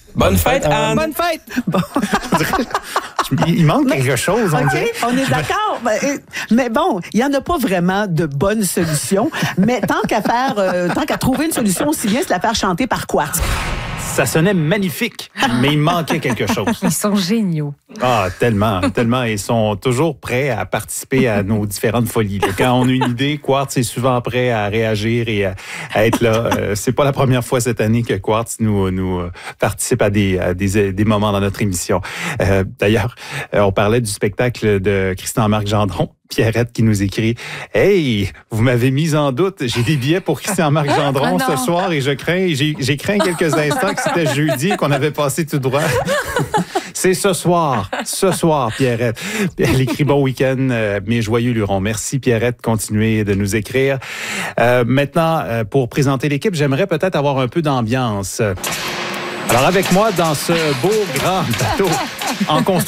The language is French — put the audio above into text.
Bonne fête, Anne! Bonne fête! Bon. Il manque quelque chose, on dirait. OK, on est d'accord. Mais bon, il n'y en a pas vraiment de bonnes solutions. Mais tant qu'à trouver une solution, aussi bien se la faire chanter par Quartz. Ça sonnait magnifique, mais il manquait quelque chose. Ils sont géniaux. Ah, tellement. Ils sont toujours prêts à participer à nos différentes folies. Quand on a une idée, Quartz est souvent prêt à réagir et à être là. C'est pas la première fois cette année que Quartz nous participe à des moments dans notre émission. D'ailleurs, on parlait du spectacle de Christian-Marc Gendron. Pierrette qui nous écrit « Hey, vous m'avez mis en doute. J'ai des billets pour Christian-Marc Gendron ce soir et j'ai craint quelques instants que c'était jeudi et qu'on avait passé tout droit. » C'est ce soir, Pierrette. Elle écrit « Bon week-end, mes joyeux lurons. » Merci, Pierrette. Continuez de nous écrire. Maintenant, pour présenter l'équipe, j'aimerais peut-être avoir un peu d'ambiance. Alors, avec moi, dans ce beau grand bateau en construction,